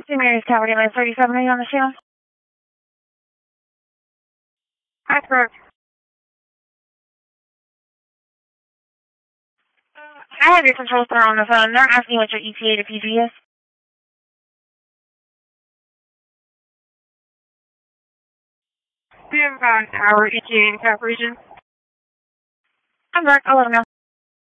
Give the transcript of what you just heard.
St. Mary's Tower, Line 37, are you on the channel? That's correct. I have your control center on the phone. They're asking what your ETA to PG is. We have about an hour ETA in Cap region. I'm back. I'll let them know.